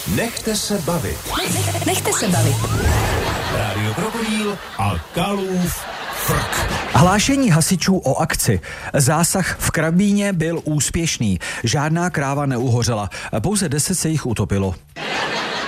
Nechte se bavit. Nechte se bavit. Rádio Krokodýl a Kalův frk. Hlášení hasičů o akci. Zásah v Krabíně byl úspěšný. Žádná kráva neuhořela. Pouze 10 se jich utopilo.